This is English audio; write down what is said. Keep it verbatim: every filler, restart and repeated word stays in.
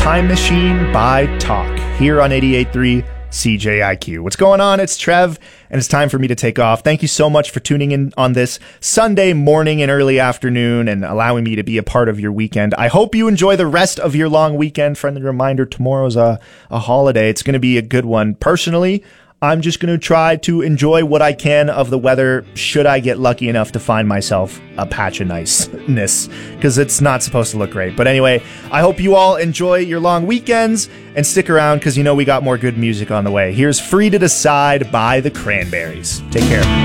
Time Machine by Talk here on eighty-eight point three C J I Q. What's going on? It's Trev, and it's time for me to take off. Thank you so much for tuning in on this Sunday morning and early afternoon and allowing me to be a part of your weekend. I hope you enjoy the rest of your long weekend. Friendly reminder, tomorrow's a, a holiday. It's going to be a good one. Personally, I'm just going to try to enjoy what I can of the weather should I get lucky enough to find myself a patch of niceness, because it's not supposed to look great. But anyway, I hope you all enjoy your long weekends and stick around because you know we got more good music on the way. Here's Free to Decide by the Cranberries. Take care.